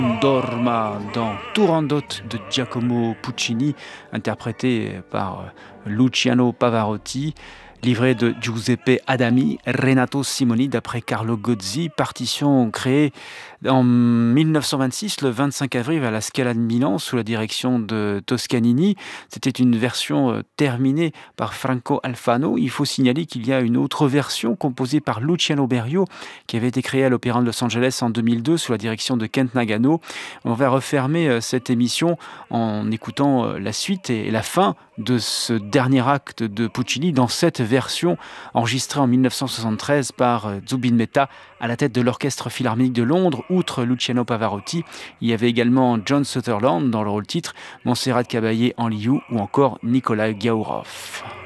Dorma dans Turandot de Giacomo Puccini, interprété par Luciano Pavarotti, livré de Giuseppe Adami, Renato Simoni d'après Carlo Gozzi, partition créée en 1926, le 25 avril, à la Scala de Milan, sous la direction de Toscanini. C'était une version terminée par Franco Alfano. Il faut signaler qu'il y a une autre version composée par Luciano Berio, qui avait été créée à l'Opéra de Los Angeles en 2002, sous la direction de Kent Nagano. On va refermer cette émission en écoutant la suite et la fin de ce dernier acte de Puccini dans cette version enregistrée en 1973 par Zubin Mehta à la tête de l'Orchestre Philharmonique de Londres. Outre Luciano Pavarotti, il y avait également John Sutherland dans le rôle titre, Montserrat Caballé en liu ou encore Nikolai Gyaurov.